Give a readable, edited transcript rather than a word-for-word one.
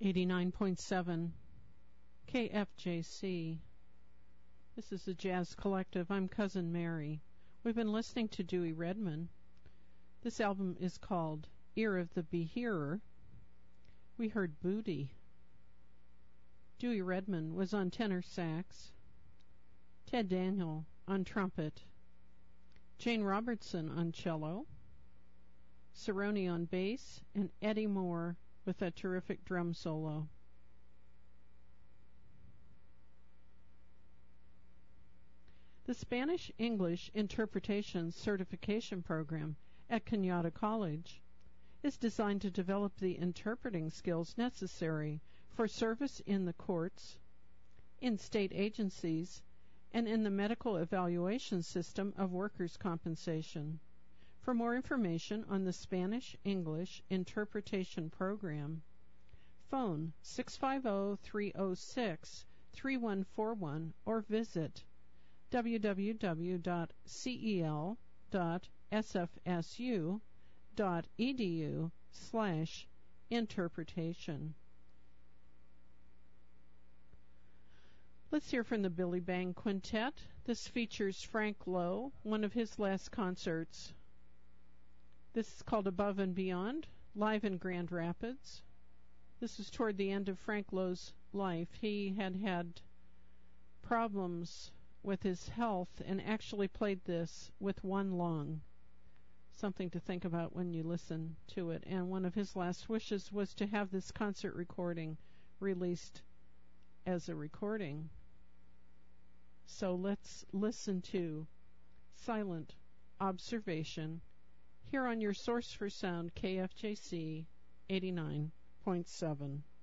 89.7 KFJC. This is the Jazz Collective. I'm Cousin Mary. We've been listening to Dewey Redman. This album is called Ear of the Behearer. We heard Booty. Dewey Redman was on tenor sax, Ted Daniel on trumpet, Jane Robertson on cello, Cerrone on bass, and Eddie Moore with a terrific drum solo. The Spanish-English Interpretation Certification Program at Cañada College is designed to develop the interpreting skills necessary for service in the courts, in state agencies, and in the medical evaluation system of workers' compensation. For more information on the Spanish-English Interpretation Program, phone 650-306-3141 or visit www.cel.sfsu.edu/interpretation. Let's hear from the Billy Bang Quintet. This features Frank Lowe, one of his last concerts. This is called Above and Beyond, live in Grand Rapids. This is toward the end of Frank Lowe's life. He had problems with his health and actually played this with one lung. Something to think about when you listen to it. And one of his last wishes was to have this concert recording released as a recording. So let's listen to Silent Observation here on your source for sound, KFJC 89.7.